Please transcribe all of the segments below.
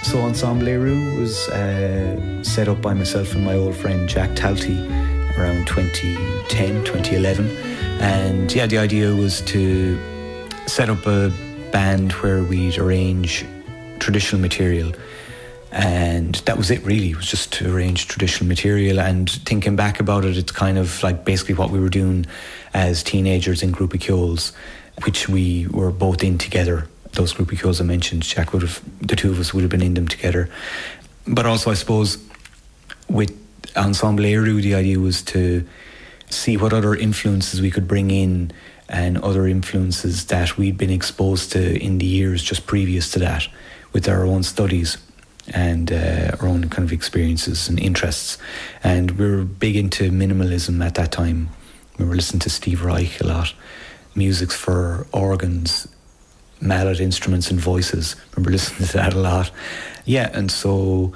So Ensemble Eru was set up by myself and my old friend Jack Talty around 2010, 2011. And yeah, the idea was to set up a band where we'd arrange traditional material. And that was it really, it was just to arrange traditional material. And thinking back about it, it's kind of like basically what we were doing as teenagers in Grúpa Kjóls, which we were both in together. Those Grúpa Kjóls I mentioned, Jack would have, the two of us would have been in them together. But also I suppose with Ensemble Eru, the idea was to see what other influences we could bring in and other influences that we'd been exposed to in the years just previous to that with our own studies and our own kind of experiences and interests. And we were big into minimalism at that time. We were listening to Steve Reich a lot, music for organs, mallet instruments and voices. I remember listening to that a lot. Yeah, and so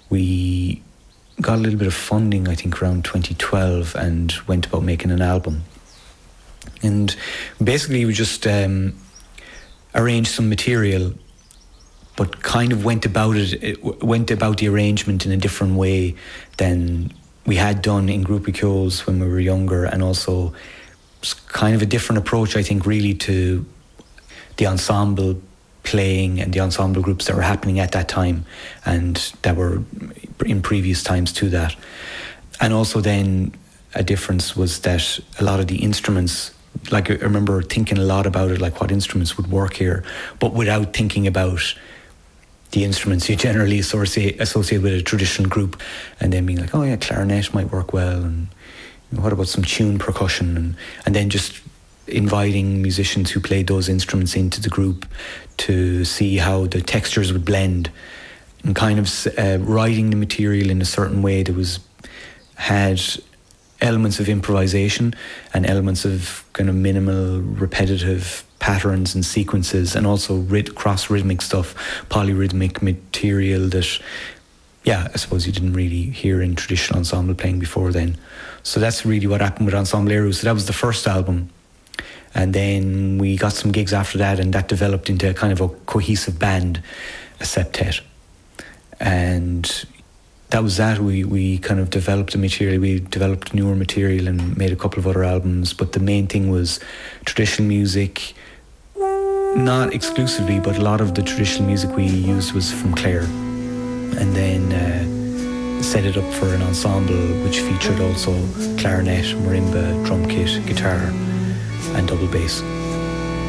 we got a little bit of funding, I think, around 2012 and went about making an album. And basically we just arranged some material, but kind of went about the arrangement in a different way than we had done in Grúpa Kjóls when we were younger, and also kind of a different approach, I think, really to the ensemble playing and the ensemble groups that were happening at that time and that were in previous times to that. And also then a difference was that a lot of the instruments, like I remember thinking a lot about it, like what instruments would work here, but without thinking about the instruments you generally associate with a traditional group, and then being like, oh yeah, clarinet might work well, and what about some tune percussion, and then just inviting musicians who played those instruments into the group to see how the textures would blend, and kind of writing the material in a certain way that had elements of improvisation and elements of kind of minimal repetitive patterns and sequences, and also cross-rhythmic stuff, polyrhythmic material that, yeah, I suppose you didn't really hear in traditional ensemble playing before then. So that's really what happened with Ensemble Eru. So that was the first album. And then we got some gigs after that, and that developed into a kind of a cohesive band, a septet. And that was that. We kind of developed the material. We developed newer material and made a couple of other albums. But the main thing was traditional music, not exclusively, but a lot of the traditional music we used was from Clare. And then set it up for an ensemble which featured also clarinet, marimba, drum kit, guitar and double bass.